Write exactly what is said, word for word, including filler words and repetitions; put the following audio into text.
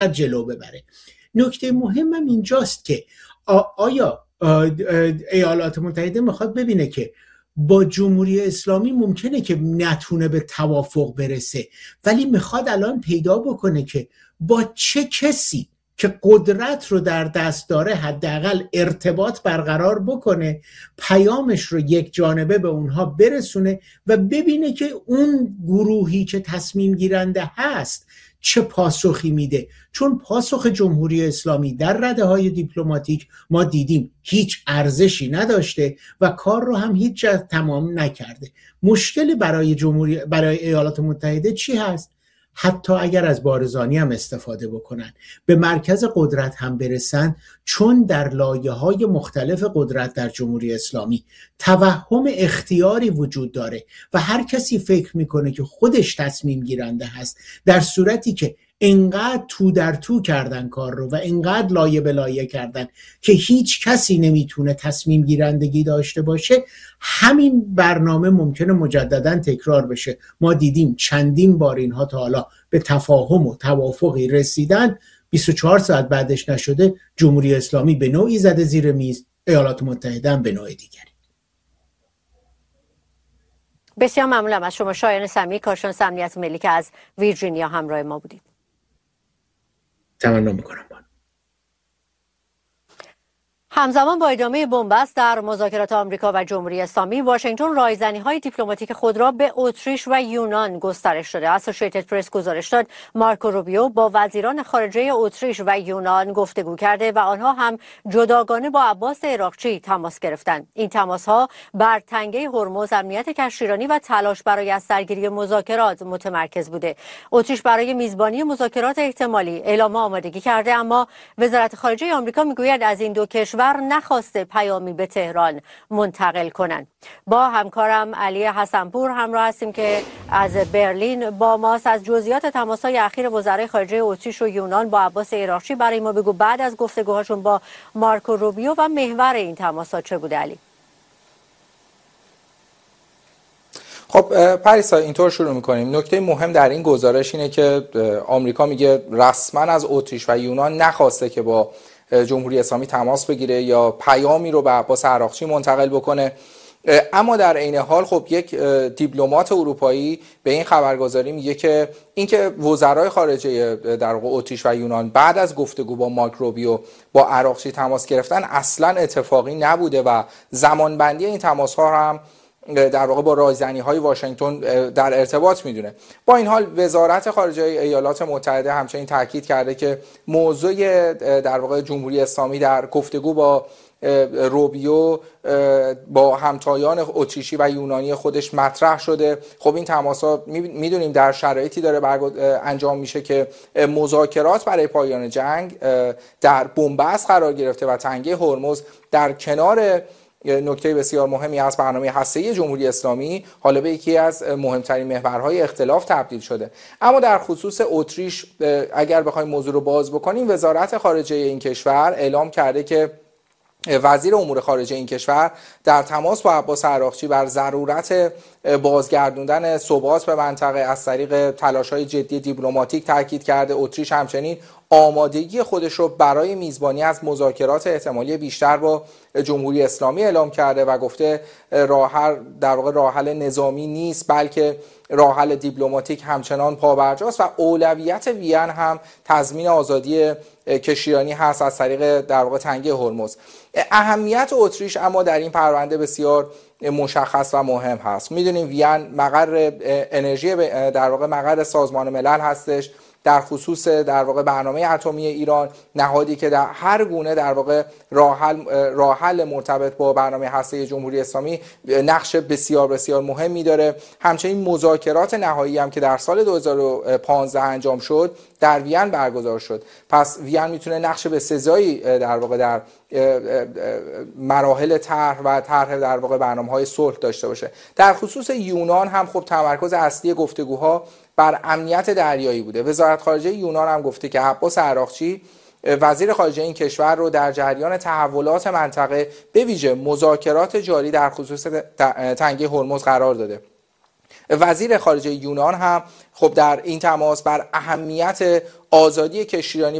جلو ببره. نکته مهمم اینجاست که آیا ایالات متحده میخواد ببینه که با جمهوری اسلامی ممکنه که نتونه به توافق برسه، ولی میخواد الان پیدا بکنه که با چه کسی که قدرت رو در دست داره حداقل ارتباط برقرار بکنه، پیامش رو یک جانبه به اونها برسونه و ببینه که اون گروهی که تصمیم گیرنده هست چه پاسخی میده. چون پاسخ جمهوری اسلامی در رده های دیپلماتیک ما دیدیم هیچ ارزشی نداشته و کار رو هم هیچ جا تمام نکرده. مشکلی برای جمهوری برای ایالات متحده چی هست؟ حتی اگر از بارزانی هم استفاده بکنن، به مرکز قدرت هم برسن، چون در لایه‌های مختلف قدرت در جمهوری اسلامی توهم اختیاری وجود داره و هر کسی فکر میکنه که خودش تصمیم گیرنده هست، در صورتی که انقدر تو در تو کردن کار رو و انقدر لایه به لایه کردن که هیچ کسی نمیتونه تصمیم گیرندگی داشته باشه، همین برنامه ممکنه مجددا تکرار بشه. ما دیدیم چندین بار اینها تا حالا به تفاهم و توافقی رسیدن، بیست و چهار ساعت بعدش نشده، جمهوری اسلامی به نوعی زده زیر میز، ایالات متحده هم به نوع دیگری. بسیار ممنونم از شما شایان سمیع، کارشناس امنیت ملی که از ویرجینیا همراه ما بودید. تمنا میکنم. همزمان با ادامه بنبست در مذاکرات آمریکا و جمهوری اسلامی، واشنگتن رایزنی‌های دیپلماتیک خود را به اتریش و یونان گسترش داده. اسوسییتد پرس گزارش داد مارکو روبیو با وزیران خارجه اتریش و یونان گفتگو کرده و آنها هم جداگانه با عباس عراقچی تماس گرفتند. این تماس‌ها بر تنگه هرمز، امنیت کشتیرانی و تلاش برای از سرگیری مذاکرات متمرکز بوده. اتریش برای میزبانی مذاکرات احتمالی اعلام آمادگی کرده، اما وزارت خارجه آمریکا میگوید از این دو کشور نخواسته پیامی به تهران منتقل کنند. با همکارم علی حسنپور همراه هستیم که از برلین با ماست. از جزئیات تماس‌های اخیر وزرای خارجه اتریش و یونان با عباس عراقچی برای ما بگو، بعد از گفتگوهاشون با مارکو روبیو و محور این تماس‌ها چه بوده علی؟ خب پریسا، اینطور شروع میکنیم. نکته مهم در این گزارش اینه که آمریکا میگه رسما از اتریش و یونان نخواسته که با جمهوری اسلامی تماس بگیره یا پیامی رو به عباس عراقچی منتقل بکنه، اما در عین حال خب یک دیپلمات اروپایی به این خبرگزاری میگه که اینکه وزرای خارجه در واقع اتریش و یونان بعد از گفتگو با مارک روبیو با عراقچی تماس گرفتن اصلا اتفاقی نبوده و زمانبندی این تماس ها هم در واقع با رایزنی های واشنگتن در ارتباط میدونه. با این حال وزارت خارجه ایالات متحده همچنین تاکید کرده که موضوع در واقع جمهوری اسلامی در گفتگو با روبیو با همتایان اتریشی و یونانی خودش مطرح شده. خب این تماس‌ها میدونیم در شرایطی داره انجام میشه که مذاکرات برای پایان جنگ در بنبست قرار گرفته و تنگه هرمز در کنار نکته بسیار مهمی از برنامه هسته‌ای جمهوری اسلامی حالا به یکی از مهمترین محورهای اختلاف تبدیل شده. اما در خصوص اتریش اگر بخوایم موضوع رو باز بکنیم، وزارت خارجه این کشور اعلام کرده که وزیر امور خارجه این کشور در تماس با عباس عراقچی بر ضرورت بازگردوندن ثبات به منطقه از طریق تلاش‌های جدی دیپلماتیک تاکید کرده. اتریش همچنین آمادگی خودش رو برای میزبانی از مذاکرات احتمالی بیشتر با جمهوری اسلامی اعلام کرده و گفته راه حل در واقع راه حل نظامی نیست، بلکه راه حل دیپلماتیک همچنان پابرجاست و اولویت وین هم تضمین آزادی کشتیرانی هست از طریق در واقع تنگه هرمز. اهمیت اتریش اما در این پرونده بسیار مشخص و مهم هست. میدونیم وین مقر انرژی در واقع مقر سازمان ملل هستش، در خصوص در واقع برنامه اتمی ایران، نهادی که در هر گونه در واقع راه حل راه حل مرتبط با برنامه هسته‌ای جمهوری اسلامی نقش بسیار بسیار مهمی داره. همچنین مذاکرات نهایی هم که در سال دو هزار و پانزده انجام شد در وین برگزار شد. پس وین میتونه نقش بسزایی در واقع در مراحل طرح و طرح در واقع برنامه‌های صلح داشته باشه. در خصوص یونان هم خب تمرکز اصلی گفتگوها بر امنیت دریایی بوده. وزارت خارجه یونان هم گفته که عباس عراقچی وزیر خارجه این کشور رو در جریان تحولات منطقه به ویژه مذاکرات جاری در خصوص تنگه هرمز قرار داده. وزیر خارجه یونان هم خب در این تماس بر اهمیت آزادی کشتیرانی